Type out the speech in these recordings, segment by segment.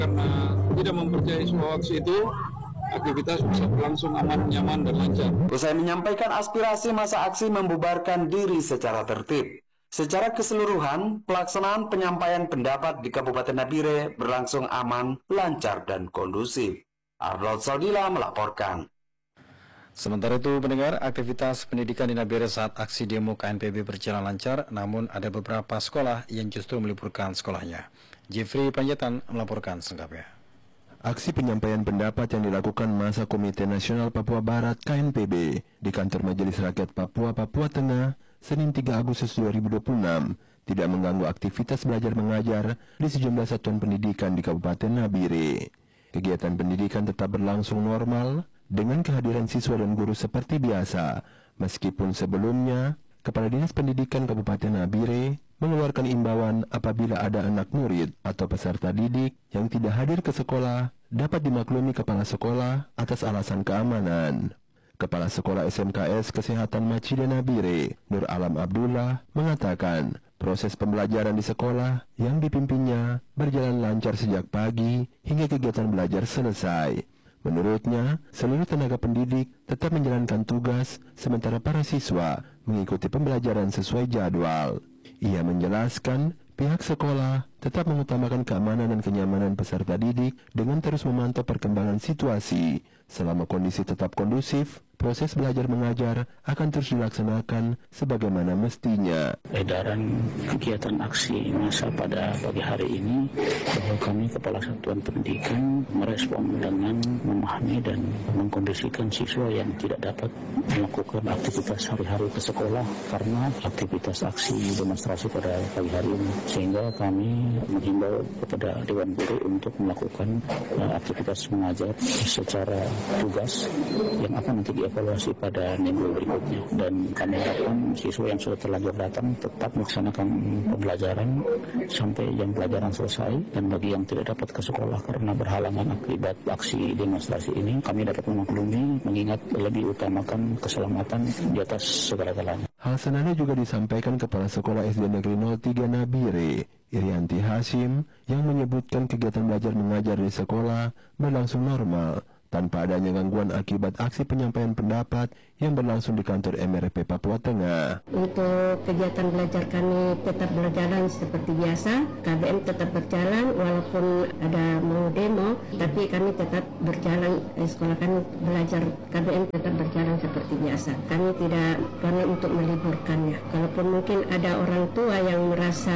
Karena tidak mempercayai semua aksi itu, aktivitas bisa berlangsung aman, nyaman, dan lancar. Usai menyampaikan aspirasi, masa aksi membubarkan diri secara tertib. Secara keseluruhan, pelaksanaan penyampaian pendapat di Kabupaten Nabire berlangsung aman, lancar, dan kondusif. Arnold Saudila melaporkan. Sementara itu, pendengar, aktivitas pendidikan di Nabire saat aksi demo KNPB berjalan lancar, namun ada beberapa sekolah yang justru meliburkan sekolahnya. Jeffrey Panjaitan melaporkan selengkapnya. Aksi penyampaian pendapat yang dilakukan masa Komite Nasional Papua Barat KNPB di kantor Majelis Rakyat Papua Tengah Senin 3 Agustus 2026 tidak mengganggu aktivitas belajar mengajar di sejumlah satuan pendidikan di Kabupaten Nabire. Kegiatan pendidikan tetap berlangsung normal dengan kehadiran siswa dan guru seperti biasa, meskipun sebelumnya Kepala Dinas Pendidikan Kabupaten Nabire mengeluarkan imbauan apabila ada anak murid atau peserta didik yang tidak hadir ke sekolah dapat dimaklumi kepala sekolah atas alasan keamanan. Kepala Sekolah SMKS Kesehatan Macide Nabire, Nur Alam Abdullah, mengatakan proses pembelajaran di sekolah yang dipimpinnya berjalan lancar sejak pagi hingga kegiatan belajar selesai. Menurutnya, seluruh tenaga pendidik tetap menjalankan tugas, sementara para siswa mengikuti pembelajaran sesuai jadwal. Ia menjelaskan, pihak sekolah tetap mengutamakan keamanan dan kenyamanan peserta didik dengan terus memantau perkembangan situasi. Selama kondisi tetap kondusif, proses belajar mengajar akan terus dilaksanakan sebagaimana mestinya. Edaran kegiatan aksi massa pada pagi hari ini bahwa kami Kepala Satuan Pendidikan merespon dengan memahami dan mengkondisikan siswa yang tidak dapat melakukan aktivitas hari-hari ke sekolah karena aktivitas aksi demonstrasi pada pagi hari ini, sehingga kami menghimbau kepada Dewan Guru untuk melakukan aktivitas mengajar secara tugas yang akan nanti dievaluasi pada minggu berikutnya, dan kami harapkan siswa yang sudah terlanjur datang tetap melaksanakan pembelajaran sampai jam pelajaran selesai, dan bagi yang tidak dapat ke sekolah karena berhalangan akibat aksi demonstrasi ini, kami dapat memaklumi mengingat lebih utamakan keselamatan di atas segala-galanya. Hal senada juga disampaikan Kepala Sekolah SD Negeri 03 Nabire, Irianti Hashim, yang menyebutkan kegiatan belajar mengajar di sekolah berlangsung normal tanpa adanya gangguan akibat aksi penyampaian pendapat yang berlangsung di kantor MRP Papua Tengah. Untuk kegiatan belajar kami tetap berjalan seperti biasa, KBM tetap berjalan walaupun ada mau demo, tapi kami tetap berjalan, sekolah kami belajar KBM tetap berjalan seperti biasa. Kami tidak pernah untuk meliburkannya. Kalaupun mungkin ada orang tua yang merasa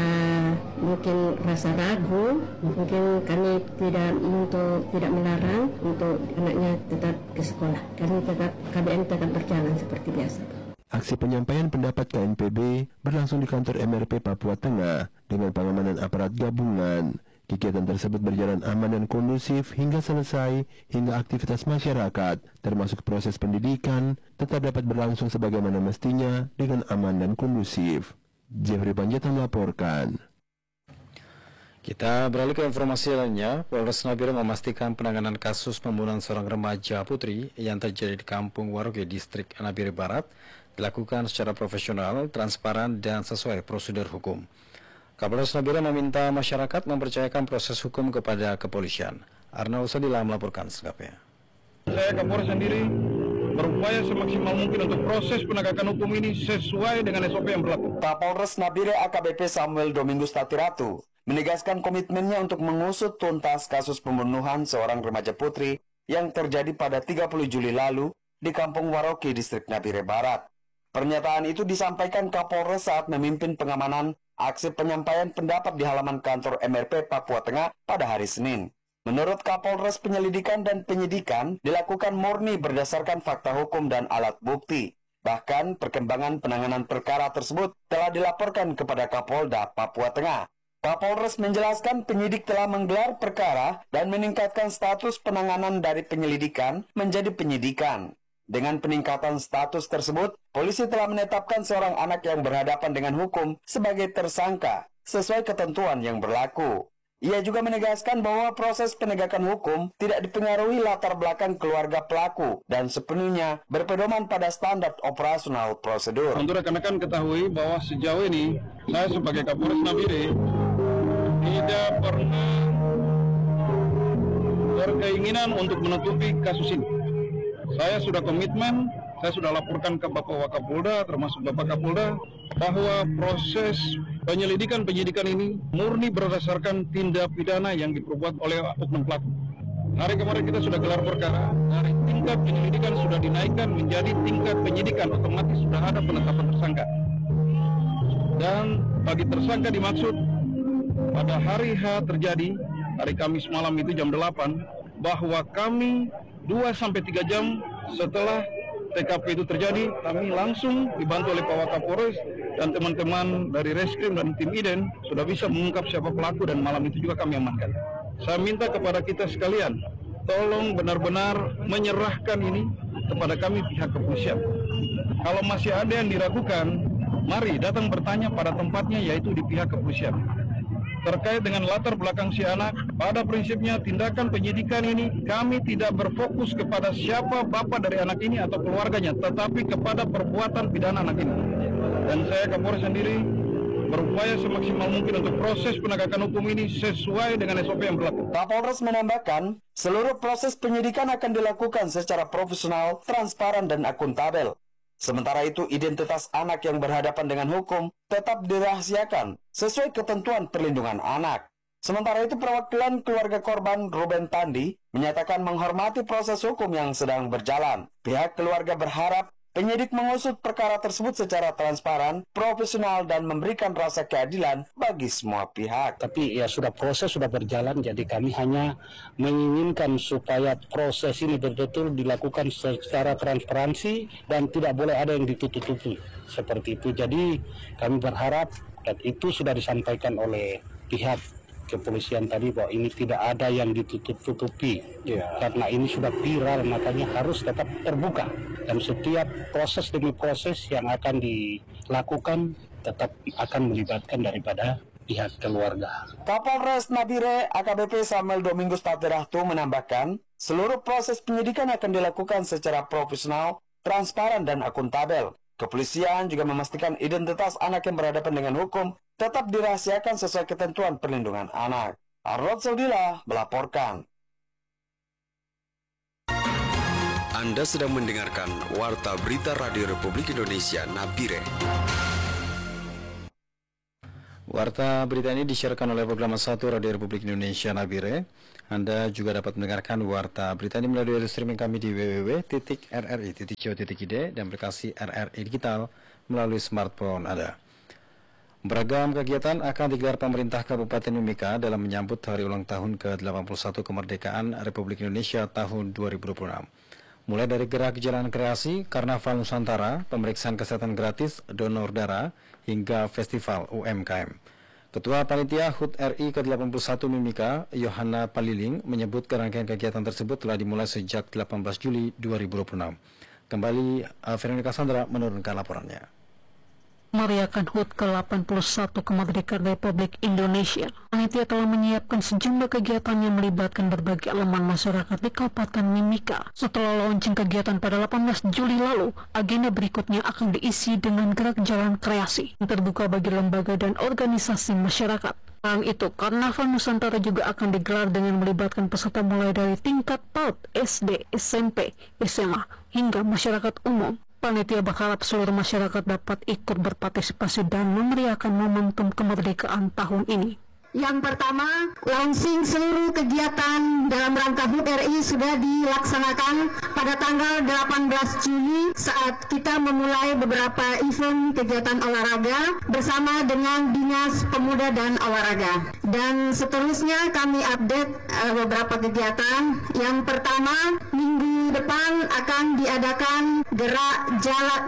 mungkin rasa ragu, mungkin kami tidak melarang untuk anaknya tetap ke sekolah. Kami tetap KBM tetap berjalan seperti biasa. Aksi penyampaian pendapat KNPB berlangsung di kantor MRP Papua Tengah dengan pengamanan aparat gabungan. Kegiatan tersebut berjalan aman dan kondusif hingga selesai, hingga aktivitas masyarakat, termasuk proses pendidikan, tetap dapat berlangsung sebagaimana mestinya dengan aman dan kondusif. Jeffrey Panjaitan melaporkan. Kita beralih ke informasi lainnya. Polres Nabire memastikan penanganan kasus pembunuhan seorang remaja putri yang terjadi di Kampung Waroge, Distrik Nabire Barat, dilakukan secara profesional, transparan, dan sesuai prosedur hukum. Kapolres Nabire meminta masyarakat mempercayakan proses hukum kepada kepolisian. Arnaud Sadila melaporkan selengkapnya. Saya Kapolres sendiri berupaya semaksimal mungkin untuk proses penegakan hukum ini sesuai dengan SOP yang berlaku. Kapolres Nabire AKBP Samuel Domingus Tatiratu menegaskan komitmennya untuk mengusut tuntas kasus pembunuhan seorang remaja putri yang terjadi pada 30 Juli lalu di Kampung Waroge, Distrik Nabire Barat. Pernyataan itu disampaikan Kapolres saat memimpin pengamanan aksi penyampaian pendapat di halaman kantor MRP Papua Tengah pada hari Senin. Menurut Kapolres, penyelidikan dan penyidikan dilakukan murni berdasarkan fakta hukum dan alat bukti. Bahkan perkembangan penanganan perkara tersebut telah dilaporkan kepada Kapolda Papua Tengah. Kapolres menjelaskan penyidik telah menggelar perkara dan meningkatkan status penanganan dari penyelidikan menjadi penyidikan. Dengan peningkatan status tersebut, polisi telah menetapkan seorang anak yang berhadapan dengan hukum sebagai tersangka sesuai ketentuan yang berlaku. Ia juga menegaskan bahwa proses penegakan hukum tidak dipengaruhi latar belakang keluarga pelaku dan sepenuhnya berpedoman pada standar operasional prosedur. Untuk rekan-rekan ketahui bahwa sejauh ini saya sebagai Kapolres Nabire tidak pernah berkeinginan untuk menutupi kasus ini. Saya sudah komitmen, saya sudah laporkan ke Bapak Wakapolda, termasuk Bapak Kapolda, bahwa proses penyidikan ini murni berdasarkan tindak pidana yang diperbuat oleh oknum pelaku. Hari kemarin kita sudah gelar perkara, dari tingkat penyelidikan sudah dinaikkan menjadi tingkat penyidikan, otomatis sudah ada penetapan tersangka. Dan bagi tersangka dimaksud, pada hari H terjadi, hari Kamis malam itu jam 8, bahwa kami 2-3 jam setelah TKP itu terjadi, kami langsung dibantu oleh Pak Wakapolres dan teman-teman dari Reskrim dan tim IDEN sudah bisa mengungkap siapa pelaku, dan malam itu juga kami amankan. Saya minta kepada kita sekalian, tolong benar-benar menyerahkan ini kepada kami pihak kepolisian. Kalau masih ada yang diragukan, mari datang bertanya pada tempatnya, yaitu di pihak kepolisian. Terkait dengan latar belakang si anak, pada prinsipnya tindakan penyidikan ini kami tidak berfokus kepada siapa bapak dari anak ini atau keluarganya, tetapi kepada perbuatan pidana anak ini. Dan saya Kapolres sendiri berupaya semaksimal mungkin untuk proses penegakan hukum ini sesuai dengan SOP yang berlaku. Kapolres menambahkan, seluruh proses penyidikan akan dilakukan secara profesional, transparan, dan akuntabel. Sementara itu, identitas anak yang berhadapan dengan hukum tetap dirahasiakan sesuai ketentuan perlindungan anak. Sementara itu, perwakilan keluarga korban Ruben Tandi menyatakan menghormati proses hukum yang sedang berjalan. Pihak keluarga berharap penyidik mengusut perkara tersebut secara transparan, profesional, dan memberikan rasa keadilan bagi semua pihak. Tapi ya proses sudah berjalan, jadi kami hanya menginginkan supaya proses ini betul-betul dilakukan secara transparansi dan tidak boleh ada yang ditutup-tutupi. Seperti itu, jadi kami berharap, dan itu sudah disampaikan oleh pihak kepolisian tadi, bahwa ini tidak ada yang ditutup-tutupi. Karena ini sudah viral, makanya harus tetap terbuka. Dan setiap proses demi proses yang akan dilakukan tetap akan melibatkan daripada pihak keluarga. Kapolres Nabire AKBP Samuel Domingus Taterahtu menambahkan, seluruh proses penyidikan akan dilakukan secara profesional, transparan, dan akuntabel. Kepolisian juga memastikan identitas anak yang berhadapan dengan hukum tetap dirahasiakan sesuai ketentuan perlindungan anak. Arnold Saudila melaporkan. Anda sedang mendengarkan Warta Berita Radio Republik Indonesia Nabire. Warta berita ini disiarkan oleh program 1 Radio Republik Indonesia Nabire. Anda juga dapat mendengarkan warta berita ini melalui streaming kami di www.rri.co.id dan aplikasi RRI Digital melalui smartphone Anda. Beragam kegiatan akan digelar pemerintah Kabupaten Mimika dalam menyambut hari ulang tahun ke-81 kemerdekaan Republik Indonesia tahun 2026. Mulai dari gerak jalan kreasi, karnaval Nusantara, pemeriksaan kesehatan gratis, donor darah, hingga festival UMKM. Ketua Panitia HUT RI ke-81 Mimika, Yohana Paliling, menyebut rangkaian kegiatan tersebut telah dimulai sejak 18 Juli 2026. Kembali, Veronica Sandra menurunkan laporannya. Merayakan HUT ke-81 kemerdekaan Republik Indonesia, panitia telah menyiapkan sejumlah kegiatan yang melibatkan berbagai elemen masyarakat di Kabupaten Mimika. Setelah launching kegiatan pada 18 Juli lalu, agenda berikutnya akan diisi dengan gerak jalan kreasi yang terbuka bagi lembaga dan organisasi masyarakat. Selain itu, Karnaval Nusantara juga akan digelar dengan melibatkan peserta mulai dari tingkat PAUD, SD, SMP, SMA, hingga masyarakat umum. Panitia berharap seluruh masyarakat dapat ikut berpartisipasi dan memeriahkan momentum kemerdekaan tahun ini. Yang pertama, launching seluruh kegiatan dalam rangka HUT RI sudah dilaksanakan pada tanggal 18 Juli saat kita memulai beberapa event kegiatan olahraga bersama dengan Dinas Pemuda dan Olahraga. Dan seterusnya kami update beberapa kegiatan. Yang pertama, minggu depan akan diadakan gerak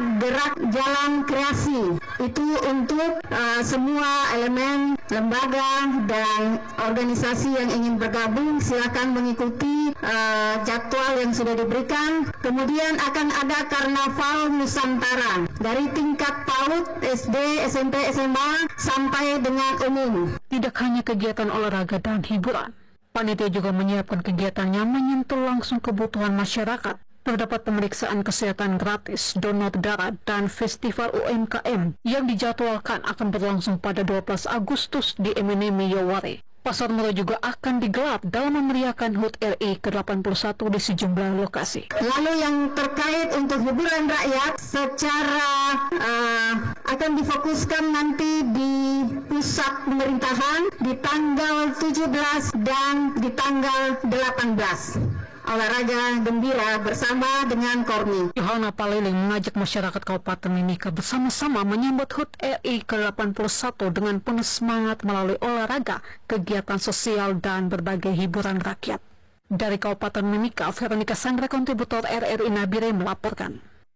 jalan kreasi. Itu untuk semua elemen lembaga dan organisasi yang ingin bergabung, silakan mengikuti jadwal yang sudah diberikan. Kemudian akan ada Karnaval Nusantara dari tingkat PAUD, SD, SMP, SMA sampai dengan umum. Tidak hanya kegiatan olahraga dan hiburan, panitia juga menyiapkan kegiatan yang menyentuh langsung kebutuhan masyarakat. Terdapat pemeriksaan kesehatan gratis, donor darah, dan festival UMKM yang dijadwalkan akan berlangsung pada 12 Agustus di MNE Meyoware. Pasar murah juga akan digelar dalam memeriahkan HUT RI ke-81 di sejumlah lokasi. Lalu yang terkait untuk hiburan rakyat secara akan difokuskan nanti di pusat pemerintahan di tanggal 17 dan di tanggal 18. Olahraga gembira bersama dengan Kormi. Yohana Paliling mengajak masyarakat Kabupaten Mimika bersama-sama menyambut HUT RI ke-81 dengan penuh semangat melalui olahraga, kegiatan sosial, dan berbagai hiburan rakyat. Dari Kabupaten Mimika, Veronica Sanggra, kontributor RRI Nabire melaporkan.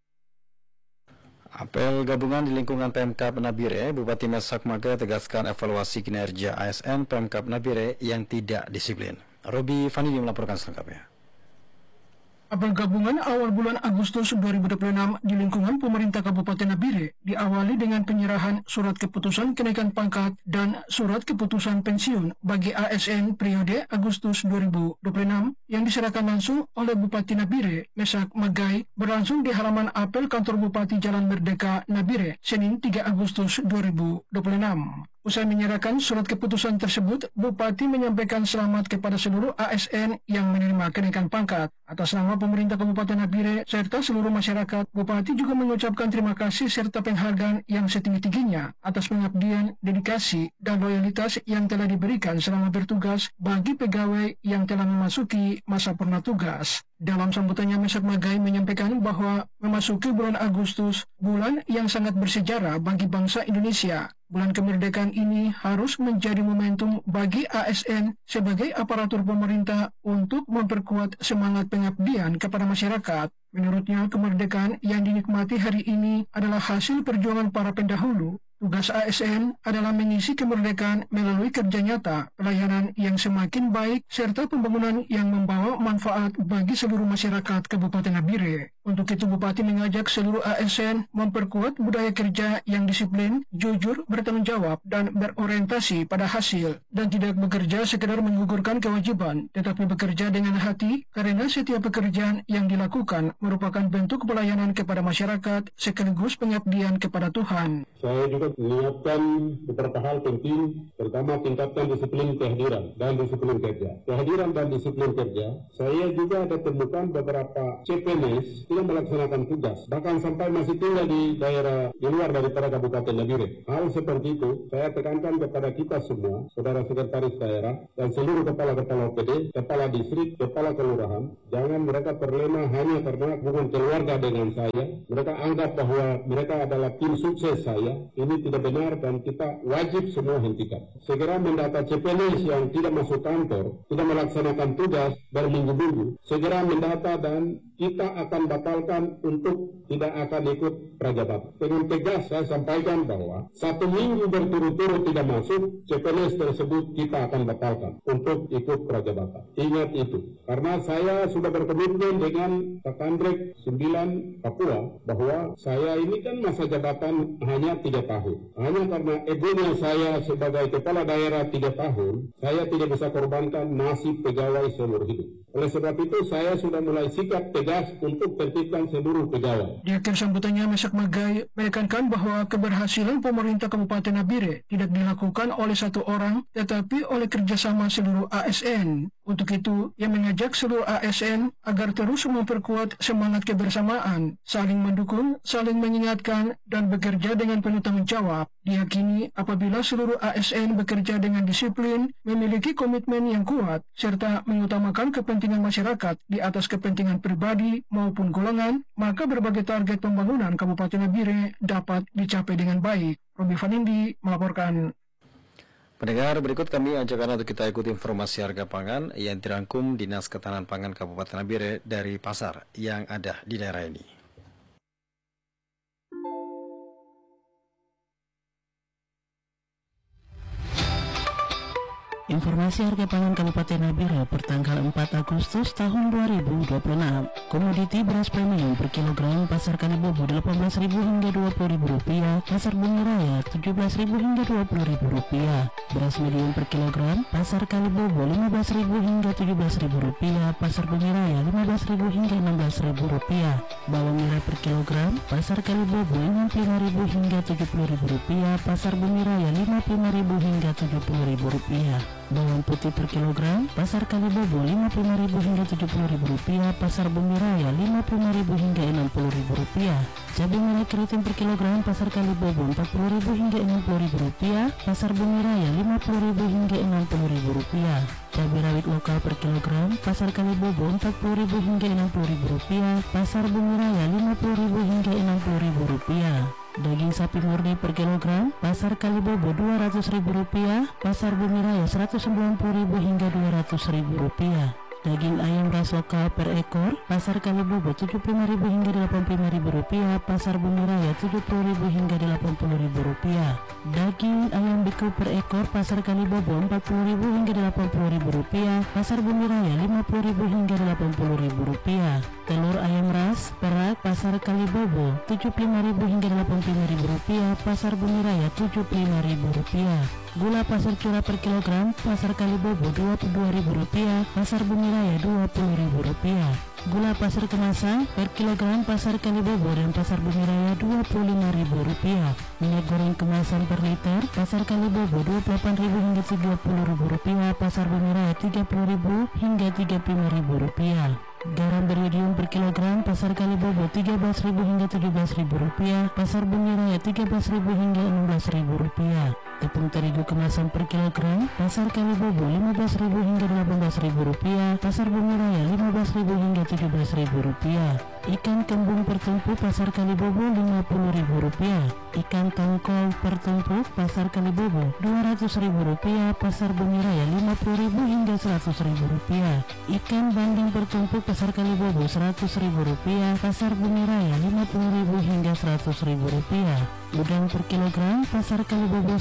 Apel gabungan di lingkungan Pemkab Nabire, Bupati Mesak Maga tegaskan evaluasi kinerja ASN Pemkab Nabire yang tidak disiplin. Robi Fanidi melaporkan selengkapnya. Apel gabungan awal bulan Agustus 2026 di lingkungan pemerintah Kabupaten Nabire diawali dengan penyerahan surat keputusan kenaikan pangkat dan surat keputusan pensiun bagi ASN periode Agustus 2026 yang diserahkan langsung oleh Bupati Nabire, Mesak Magai, berlangsung di halaman apel kantor Bupati Jalan Merdeka Nabire, Senin 3 Agustus 2026. Usai menyerahkan surat keputusan tersebut, Bupati menyampaikan selamat kepada seluruh ASN yang menerima kenaikan pangkat. Atas nama pemerintah Kabupaten Nabire serta seluruh masyarakat, Bupati juga mengucapkan terima kasih serta penghargaan yang setinggi-tingginya atas pengabdian, dedikasi, dan loyalitas yang telah diberikan selama bertugas bagi pegawai yang telah memasuki masa purna tugas. Dalam sambutannya, Mesak Magai menyampaikan bahwa memasuki bulan Agustus, bulan yang sangat bersejarah bagi bangsa Indonesia. Bulan kemerdekaan ini harus menjadi momentum bagi ASN sebagai aparatur pemerintah untuk memperkuat semangat pengabdian kepada masyarakat. Menurutnya, kemerdekaan yang dinikmati hari ini adalah hasil perjuangan para pendahulu. Tugas ASN adalah mengisi kemerdekaan melalui kerja nyata, pelayanan yang semakin baik, serta pembangunan yang membawa manfaat bagi seluruh masyarakat Kabupaten Nabire. Untuk itu, Bupati mengajak seluruh ASN memperkuat budaya kerja yang disiplin, jujur, bertanggung jawab, dan berorientasi pada hasil, dan tidak bekerja sekedar menggugurkan kewajiban, tetapi bekerja dengan hati, karena setiap pekerjaan yang dilakukan merupakan bentuk pelayanan kepada masyarakat, sekaligus pengabdian kepada Tuhan. Saya juga menyiapkan beberapa hal penting, terutama tingkatkan disiplin kehadiran dan disiplin kerja. Kehadiran dan disiplin kerja, saya juga ada temukan beberapa CPNS tidak melaksanakan tugas, bahkan sampai masih tinggal di daerah di luar daripada Kabupaten Nabire. Hal seperti itu saya tekankan kepada kita semua, saudara sekretaris daerah dan seluruh kepala-kepala OPD, kepala distrik, kepala kelurahan, jangan mereka terlena hanya karena hubungan keluarga dengan saya. Mereka anggap bahwa mereka adalah tim sukses saya. Ini tidak benar dan kita wajib semua hentikan. Segera mendata CPNS yang tidak masuk kantor, tidak melaksanakan tugas berminggu-minggu, segera mendata dan kita akan batalkan untuk tidak akan ikut prajabatan. Dengan tegas saya sampaikan bahwa 1 minggu berturut-turut tidak masuk, CPNS tersebut kita akan batalkan untuk ikut prajabatan. Ingat itu, karena saya sudah berkomitmen dengan Kapandrek 9 Papua bahwa saya ini kan masa jabatan hanya 3 tahun. Hanya karena egonya saya sebagai kepala daerah 3 tahun, saya tidak bisa korbankan nasib pegawai seumur hidup. Oleh sebab itu, saya sudah mulai sikap tegas untuk tertibkan seluruh pegawai. Di akhir sambutannya, Mesak Magai menekankan bahwa keberhasilan pemerintah Kabupaten Nabire tidak dilakukan oleh 1 orang, tetapi oleh kerjasama seluruh ASN. Untuk itu, ia mengajak seluruh ASN agar terus memperkuat semangat kebersamaan, saling mendukung, saling mengingatkan, dan bekerja dengan penuh tanggung jawab. Diyakini apabila seluruh ASN bekerja dengan disiplin, memiliki komitmen yang kuat, serta mengutamakan kepentingan masyarakat di atas kepentingan pribadi maupun golongan, maka berbagai target pembangunan Kabupaten Nabire dapat dicapai dengan baik. Robi Fanindi melaporkan. Pendengar, berikut kami ajak Anda untuk kita ikuti informasi harga pangan yang dirangkum Dinas Ketahanan Pangan Kabupaten Nabire dari pasar yang ada di daerah ini. Informasi harga pangan Kabupaten Nabire per tanggal 4 Agustus tahun 2026. Komoditi beras premium per kilogram pasar Kalibobo Rp18.000 hingga Rp20.000, pasar Bumi Raya Rp17.000 hingga Rp20.000. Beras medium per kilogram pasar Kalibobo Rp15.000 hingga Rp17.000, pasar Bumi Raya Rp15.000 hingga Rp16.000. Bawang merah per kilogram pasar Kalibobo Rp65.000 hingga Rp70.000, pasar Bumi Raya Rp55.000 hingga Rp70.000. Bawang putih per kilogram, pasar Kalibobo Rp55.000 hingga Rp70.000, pasar Bumi Raya Rp55.000 hingga Rp60.000. Cabai merah keriting per kilogram, pasar Kalibobo Rp40.000 hingga Rp60.000, pasar Bumi Raya Rp50.000 hingga Rp60.000. Cabai rawit lokal per kilogram, pasar Kalibobo Rp40.000 hingga Rp60.000, pasar Bumi Raya Rp50.000 hingga Rp60.000. Daging sapi murni per kilogram, pasar Kalibobo Rp200.000, pasar Bumi Raya Rp190.000 hingga Rp200.000. Daging ayam ras lokal per ekor, pasar Kalibobo Rp75.000 hingga Rp80.000, pasar Bumi Raya Rp70.000 hingga Rp80.000. Daging ayam beku per ekor, pasar Kalibobo Rp40.000 hingga Rp80.000, pasar Bumi Raya Rp50.000 hingga Rp80.000. Telur ayam ras perak, pasar Kalibobo Rp75.000 hingga Rp85.000, pasar Bumi Raya Rp75.000. Gula pasar curah per kilogram, pasar Kalibobo Rp22.000, pasar Bumi Raya Rp20.000. Gula pasar kemasan per kilogram, pasar Kalibobo dan pasar Bumi Raya Rp25.000. Minyak goreng kemasan per liter, pasar Kalibobo Rp28.000 hingga Rp30.000, pasar Bumi Raya Rp30.000 hingga Rp35.000. Garam beriodium per kilogram, pasar Kalibobo Rp13.000 hingga Rp17.000, pasar Bumi Raya Rp13.000 hingga Rp16.000. Tepung terigu kemasan per kilogram, pasar Kalibobo Rp15.000 hingga Rp18.000, pasar Bumi Raya Rp15.000 hingga Rp17.000. Ikan kembung per tumpuk, pasar Kalibobo Rp50.000. Ikan tongkol per tumpuk, pasar Kalibobo Rp200.000, pasar Bumi Raya Rp50.000 hingga Rp100.000. Ikan bandeng per tumpuk, pasar Kalibobo Rp100.000, pasar Bumi Raya Rp50.000 hingga Rp100.000. Udang per kilogram, pasar Kalibobo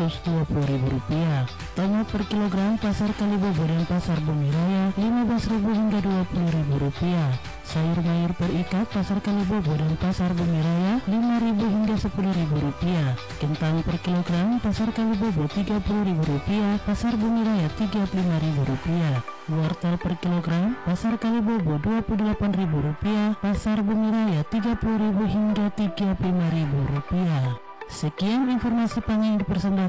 Rp120.000. Tomat per kilogram, pasar Kalibobo dan pasar Bumi Raya Rp15.000 hingga Rp20.000. Sayur mayur per ikat, pasar Kalibobo dan pasar Bumi Raya Rp5.000 hingga Rp10.000. Kentang per kilogram, pasar Kalibobo Rp30.000, pasar Bumi Raya Rp35.000. Wortel per kilogram, pasar Kalibobo Rp28.000, pasar Bumi Raya Rp30.000 hingga Rp35.000. Sekian informasi pangan yang dipersembahkan